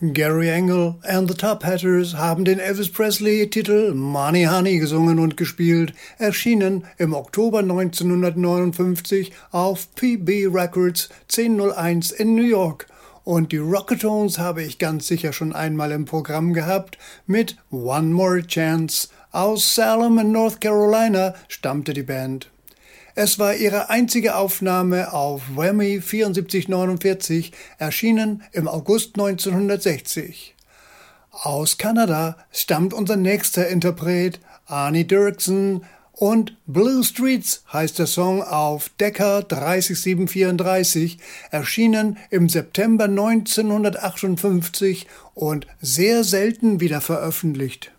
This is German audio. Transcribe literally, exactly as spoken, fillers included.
Gary Engel and the Top Hatters haben den Elvis Presley-Titel Money Honey gesungen und gespielt, erschienen im Oktober neunzehnhundertneunundfünfzig auf P B Records zehn null eins in New York. Und die Rocketones habe ich ganz sicher schon einmal im Programm gehabt mit One More Chance. Aus Salem in North Carolina stammte die Band. Es war ihre einzige Aufnahme auf Whammy vierundsiebzig neunundvierzig, erschienen im August neunzehnhundertsechzig. Aus Kanada stammt unser nächster Interpret, Arnie Dirksen, und Blue Streets heißt der Song auf Decca dreißig sieben vierunddreißig, erschienen im September neunzehnhundertachtundfünfzig und sehr selten wieder veröffentlicht.